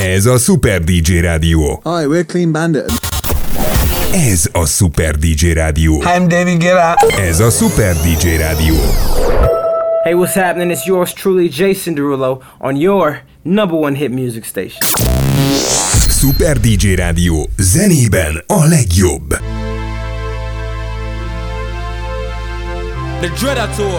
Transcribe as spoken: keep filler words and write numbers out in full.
Ez a Super dé dzsé Rádió. Hi, we're Clean Bandit. Ez a Super dé dzsé Rádió. Hi, I'm David Guetta. Ez a Super dé dzsé Rádió. Hey, what's happening? It's yours truly, Jason Derulo, on your number one hit music station. Super dé dzsé Rádió. Zenében a legjobb. The Dreadator.